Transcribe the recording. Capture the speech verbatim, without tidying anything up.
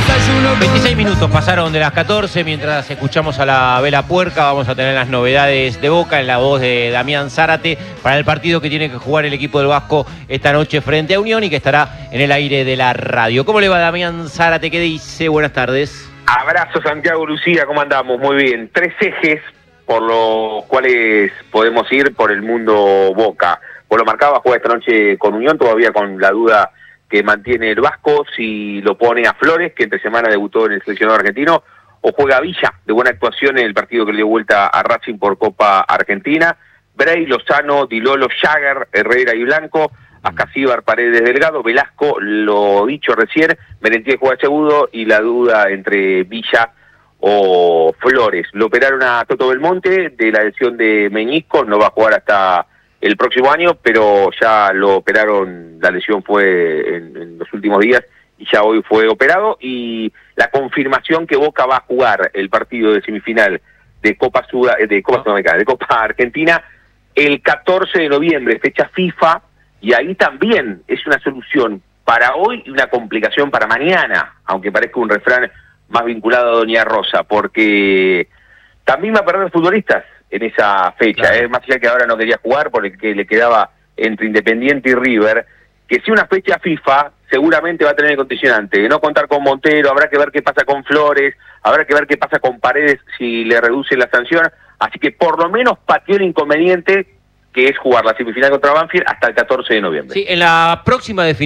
veintiséis minutos pasaron de las catorce, mientras escuchamos a la Vela Puerca vamos a tener las novedades de Boca en la voz de Damián Zárate para el partido que tiene que jugar el equipo del Vasco esta noche frente a Unión y que estará en el aire de la radio. ¿Cómo le va Damián Zárate? ¿Qué dice? Buenas tardes. Abrazo Santiago, Lucía, ¿cómo andamos? Muy bien. Tres ejes por los cuales podemos ir por el mundo Boca. Vos lo marcabas, juega esta noche con Unión, todavía con la duda que mantiene el Vasco, si lo pone a Flores, que entre semana debutó en el seleccionado argentino, o juega Villa, de buena actuación en el partido que le dio vuelta a Racing por Copa Argentina. Bray, Lozano, Dilolo, Jagger, Herrera y Blanco, Ascasíbar, Paredes, Delgado, Velasco, lo dicho recién, Merentiel juega segundo y la duda entre Villa o Flores. Lo operaron a Toto Belmonte de la lesión de meñisco, no va a jugar hasta el próximo año, pero ya lo operaron, la lesión fue en, en los últimos días y ya hoy fue operado, y la confirmación que Boca va a jugar el partido de semifinal de Copa Suda, de Copa Sudamericana, de Copa Argentina el catorce de noviembre, fecha FIFA, y ahí también es una solución para hoy y una complicación para mañana, aunque parezca un refrán más vinculado a Doña Rosa, porque también va a perder futbolistas en esa fecha, claro. eh, más allá que ahora no quería jugar porque le quedaba entre Independiente y River, que si una fecha FIFA seguramente va a tener el condicionante de no contar con Montero, habrá que ver qué pasa con Flores, habrá que ver qué pasa con Paredes si le reduce la sanción, así que por lo menos pateó el inconveniente que es jugar la semifinal contra Banfield hasta el catorce de noviembre. Sí, en la próxima definición